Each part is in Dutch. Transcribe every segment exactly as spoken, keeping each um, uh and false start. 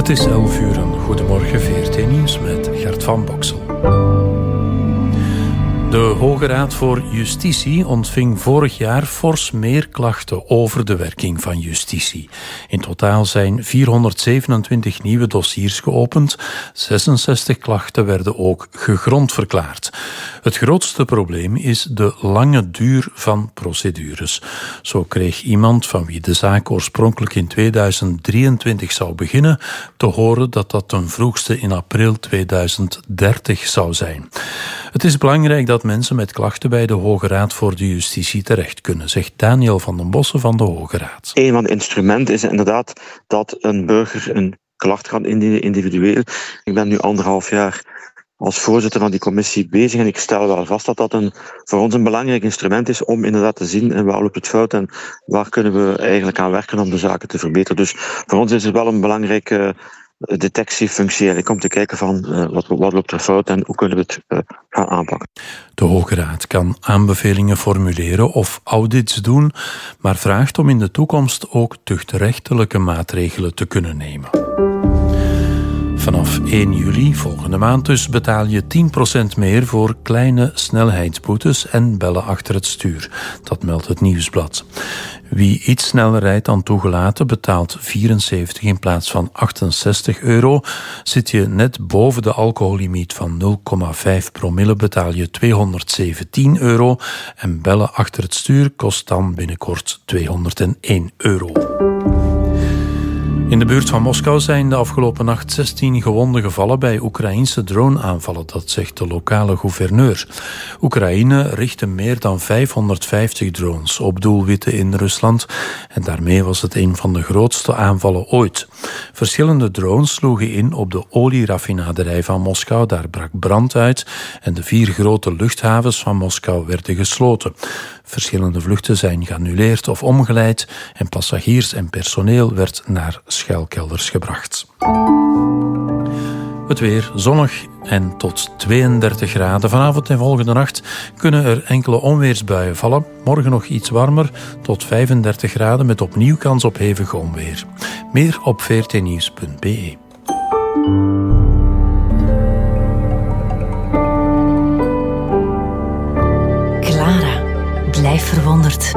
Het is elf uur en goedemorgen V R T Nieuws met Gert van Boksel. De Hoge Raad voor Justitie ontving vorig jaar fors meer klachten over de werking van justitie. In totaal zijn vierhonderdzevenentwintig nieuwe dossiers geopend. zesenzestig klachten werden ook gegrond verklaard. Het grootste probleem is de lange duur van procedures. Zo kreeg iemand van wie de zaak oorspronkelijk in tweeduizend drieëntwintig zou beginnen te horen dat dat ten vroegste in april tweeduizend dertig zou zijn. Het is belangrijk dat mensen met klachten bij de Hoge Raad voor de Justitie terecht kunnen, zegt Daniel van den Bossen van de Hoge Raad. Een van de instrumenten is inderdaad dat een burger een klacht kan indienen individueel. Ik ben nu anderhalf jaar als voorzitter van die commissie bezig en ik stel wel vast dat dat een, voor ons een belangrijk instrument is om inderdaad te zien en waar loopt het fout en waar kunnen we eigenlijk aan werken om de zaken te verbeteren. Dus voor ons is het wel een belangrijke detectiefunctie eigenlijk om te kijken van uh, wat, wat loopt er fout en hoe kunnen we het uh, gaan aanpakken. De Hoge Raad kan aanbevelingen formuleren of audits doen, maar vraagt om in de toekomst ook tuchtrechtelijke maatregelen te kunnen nemen. Vanaf één juli, volgende maand dus, betaal je tien procent meer voor kleine snelheidsboetes en bellen achter het stuur. Dat meldt het Nieuwsblad. Wie iets sneller rijdt dan toegelaten betaalt vierenzeventig in plaats van achtenzestig euro. Zit je net boven de alcohollimiet van nul komma vijf promille betaal je tweehonderdzeventien euro. En bellen achter het stuur kost dan binnenkort tweehonderdéén euro. In de buurt van Moskou zijn de afgelopen nacht zestien gewonden gevallen bij Oekraïense drone-aanvallen, dat zegt de lokale gouverneur. Oekraïne richtte meer dan vijfhonderdvijftig drones op doelwitten in Rusland en daarmee was het een van de grootste aanvallen ooit. Verschillende drones sloegen in op de olieraffinaderij van Moskou, daar brak brand uit en de vier grote luchthavens van Moskou werden gesloten. Verschillende vluchten zijn geannuleerd of omgeleid en passagiers en personeel werd naar schuilkelders gebracht. Het weer zonnig en tot tweeëndertig graden. Vanavond en volgende nacht kunnen er enkele onweersbuien vallen. Morgen nog iets warmer, tot vijfendertig graden met opnieuw kans op hevige onweer. Meer op v r t nieuws punt b e. Clara, blijf verwonderd.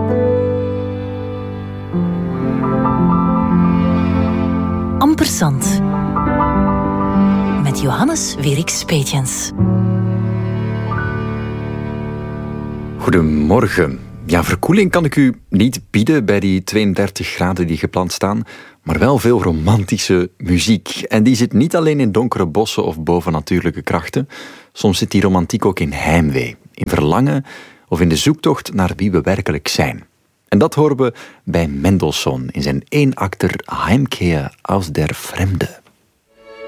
Ampersand. Met Johannes Werik Speetjens. Goedemorgen. Ja, verkoeling kan ik u niet bieden bij die tweeëndertig graden die gepland staan, maar wel veel romantische muziek. En die zit niet alleen in donkere bossen of bovennatuurlijke krachten. Soms zit die romantiek ook in heimwee, in verlangen of in de zoektocht naar wie we werkelijk zijn. En dat horen we bij Mendelssohn in zijn eenakter Heimkehr aus der Fremde.